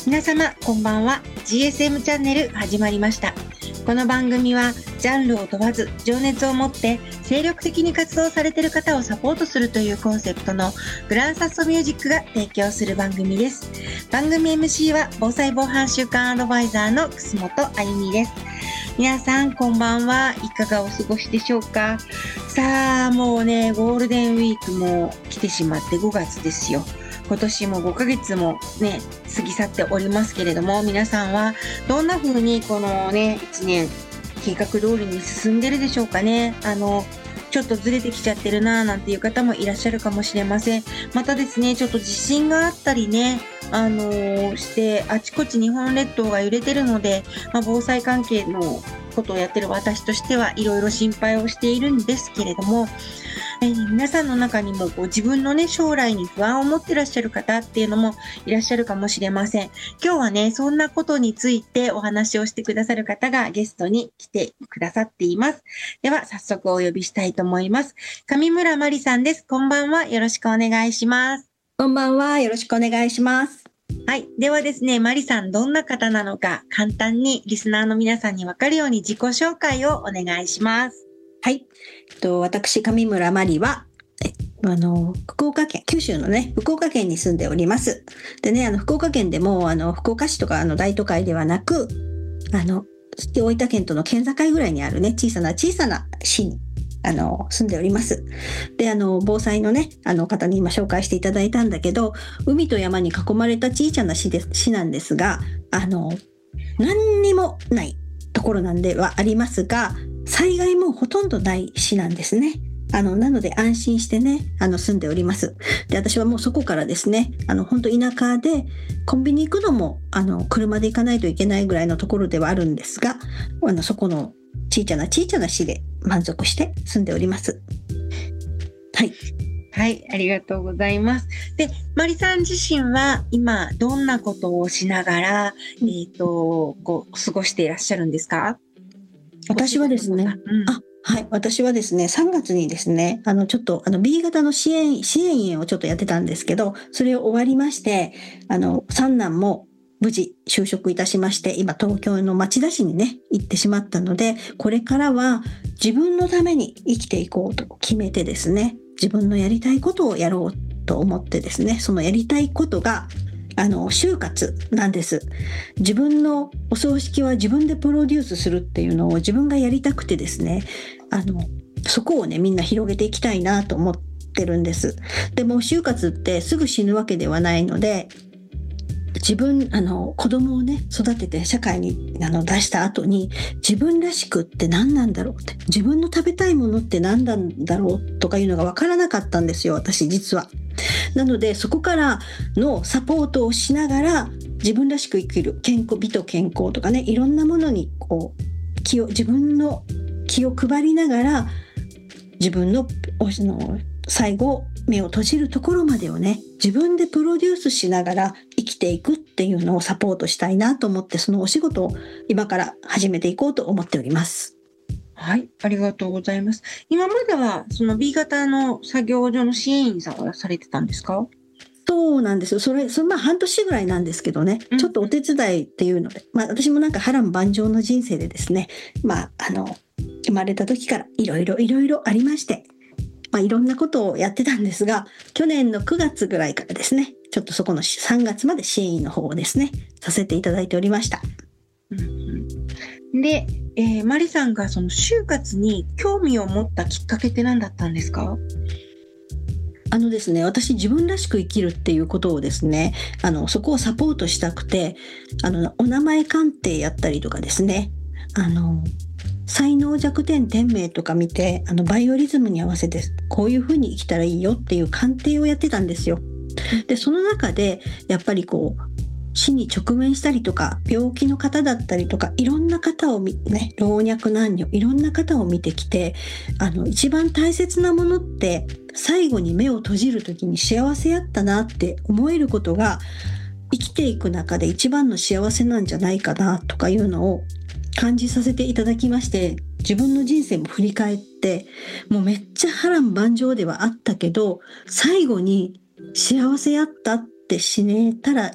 皆様こんばんは。 GSM チャンネル始まりました。この番組はジャンルを問わず情熱を持って精力的に活動されている方をサポートするというコンセプトのグランサストミュージックが提供する番組です。番組 MC は防災防犯週間アドバイザーの楠本あゆみです。皆さんこんばんは。いかがお過ごしでしょうか。さあもうね、ゴールデンウィークも来てしまって5月ですよ。今年も5ヶ月もね過ぎ去っておりますけれども、皆さんはどんな風にこのね1年計画通りに進んでるでしょうかね。ちょっとずれてきちゃってるななんていう方もいらっしゃるかもしれません。またですね、ちょっと地震があったりねしてあちこち日本列島が揺れてるので、防災関係のことをやってる私としてはいろいろ心配をしているんですけれども、皆さんの中にも自分のね将来に不安を持ってらっしゃる方っていうのもいらっしゃるかもしれません。今日はねそんなことについてお話をしてくださる方がゲストに来てくださっています。では早速お呼びしたいと思います。上村まりさんです。こんばんは。よろしくお願いします。 こんばんは。よろしくお願いします。 はい。ではですね、まりさんどんな方なのか簡単にリスナーの皆さんに分かるように自己紹介をお願いします。 はい。私、上村まりは、福岡県、九州のね、福岡県に住んでおります。でね、福岡県でも、福岡市とか、大都会ではなく、大分県との県境ぐらいにあるね、小さな市に、住んでおります。で、防災のね、方に今紹介していただいたんだけど、海と山に囲まれた小さな市なんですが、何にもないところなんではありますが、災害もほとんどない市なんですね。なので安心してね、住んでおります。で、私はもうそこからですね、本当田舎でコンビニ行くのも、車で行かないといけないぐらいのところではあるんですが、そこの小さな市で満足して住んでおります。はい。 はい、ありがとうございます。で、まりさん自身は今どんなことをしながら、過ごしていらっしゃるんですか？ 私はですね、はい。私はですね、3月にですね、ちょっと、B 型の支援員をちょっとやってたんですけど、それを終わりまして、三男も無事就職いたしまして、今東京の町田市にね、行ってしまったので、これからは自分のために生きていこうと決めてですね、自分のやりたいことをやろうと思ってですね、そのやりたいことが、就活なんです。自分のお葬式は自分でプロデュースするっていうのを自分がやりたくてですね、そこをね、みんな広げていきたいなと思ってるんです。でも、就活ってすぐ死ぬわけではないので、子供をね、育てて社会に出した後に、自分らしくって何なんだろうって、自分の食べたいものって何なんだろうとかいうのが分からなかったんですよ、私実は。なので、そこからのサポートをしながら、自分らしく生きる美と健康とかね、いろんなものに自分の気を配りながら、自分の最後目を閉じるところまでをね、自分でプロデュースしながら生きていくっていうのをサポートしたいなと思って、そのお仕事を今から始めていこうと思っております。 はい、ありがとうございます。今まではその B 型の作業所の支援員さんをされてたんですか？ そうなんですよ。それ半年ぐらいなんですけどね、ちょっとお手伝いっていうので、私もなんか波乱万丈の人生でですね、生まれた時からいろいろありまして、いろんなことをやってたんですが、去年の9月ぐらいからですね、ちょっとそこの3月まで支援員の方をですね、させていただいておりました。 で、まりさんがその就活に興味を持ったきっかけって何だったんですか？ ですね、私自分らしく生きるっていうことをですね、そこをサポートしたくて、お名前鑑定やったりとかですね、才能弱点点名とか見て、バイオリズムに合わせてこういうふうに生きたらいいよっていう鑑定をやってたんですよ。で、その中でやっぱり死に直面したりとか、病気の方だったりとか、いろんな方をね、老若男女、いろんな方を見てきて、一番大切なものって、最後に目を閉じるときに幸せやったなって思えることが、生きていく中で一番の幸せなんじゃないかなとかいうのを感じさせていただきまして、自分の人生も振り返って、もうめっちゃ波乱万丈ではあったけど、最後に幸せやったって死ねたら